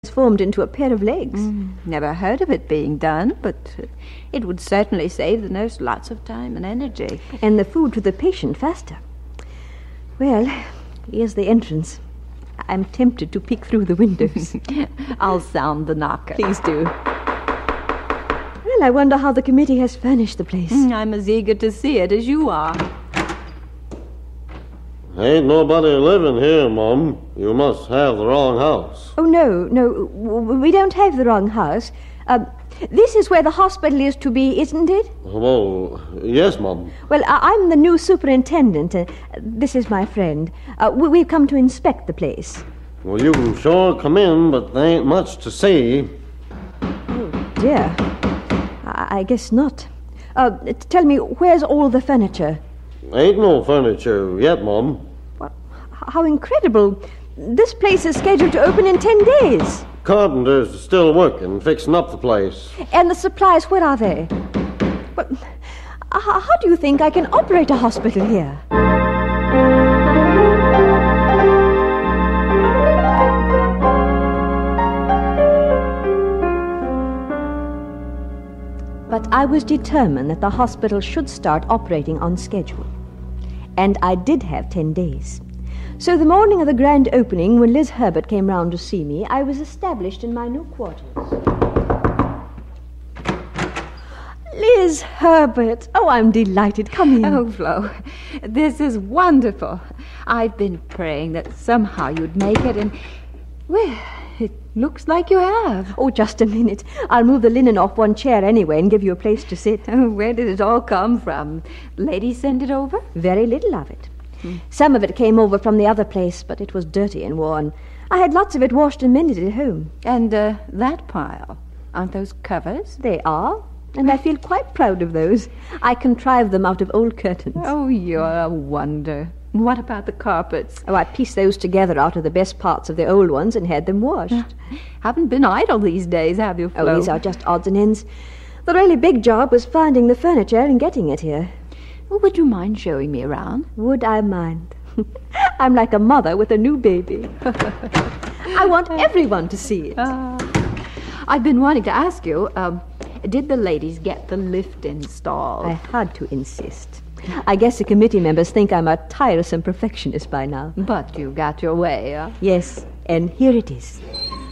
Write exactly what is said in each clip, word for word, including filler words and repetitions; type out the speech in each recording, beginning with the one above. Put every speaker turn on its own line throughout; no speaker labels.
transformed into a pair of legs.
Mm, never heard of it being done, but uh, it would certainly save the nurse lots of time and energy.
And the food to the patient faster. Well, here's the entrance. I'm tempted to peek through the windows.
I'll sound the knocker.
Please do. Well, I wonder how the committee has furnished the place.
Mm, I'm as eager to see it as you are.
Ain't nobody living here, Mum. You must have the wrong house.
Oh, no, no, w- we don't have the wrong house. Uh, this is where the hospital is to be, isn't it?
Well, yes, Mum.
Well, I- I'm the new superintendent. Uh, this is my friend. Uh, we- we've come to inspect the place.
Well, you can sure come in, but there ain't much to see.
Oh, dear. I, I guess not. Uh, t- tell me, where's all the furniture?
Ain't no furniture yet, Mum.
What? How incredible. This place is scheduled to open in ten days.
Carpenter's still working, fixing up the place.
And the supplies, where are they? But h- how do you think I can operate a hospital here? But I was determined that the hospital should start operating on schedule. And I did have ten days. So the morning of the grand opening, when Liz Herbert came round to see me, I was established in my new quarters. Liz Herbert! Oh, I'm delighted. Come in.
Oh, Flo, this is wonderful. I've been praying that somehow you'd make it, and, well, it looks like you have.
Oh, just a minute. I'll move the linen off one chair anyway and give you a place to sit.
Oh, where did it all come from? Lady send it over?
Very little of it. Hmm. Some of it came over from the other place, but it was dirty and worn. I had lots of it washed and mended at home.
And uh, that pile, aren't those covers?
They are, and I feel quite proud of those. I contrived them out of old curtains.
Oh, you're a wonder. What about the carpets?
Oh, I pieced those together out of the best parts of the old ones and had them washed. Uh,
haven't been idle these days, have you, Flo?
Oh, these are just odds and ends. The really big job was finding the furniture and getting it here.
Well, would you mind showing me around?
Would I mind? I'm like a mother with a new baby. I want everyone to see it.
Uh, I've been wanting to ask you, um, did the ladies get the lift installed?
I had to insist. I guess the committee members think I'm a tiresome perfectionist by now.
But you got your way, huh?
Yes, and here it is.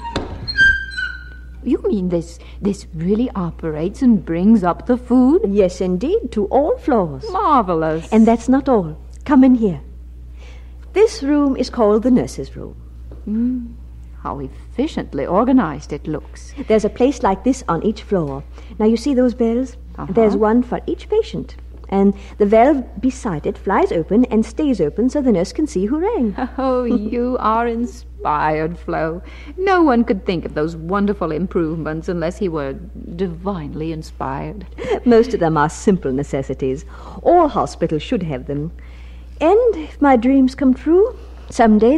You mean this this really operates and brings up the food?
Yes, indeed, to all floors.
Marvelous.
And that's not all. Come in here. This room is called the nurse's room.
Mm, how efficiently organized it looks.
There's a place like this on each floor. Now, you see those bells?
Uh-huh.
There's one for each patient. And the valve beside it flies open and stays open so the nurse can see who rang.
Oh, you are inspired, Flo. No one could think of those wonderful improvements unless he were divinely inspired.
Most of them are simple necessities. All hospitals should have them. And if my dreams come true, someday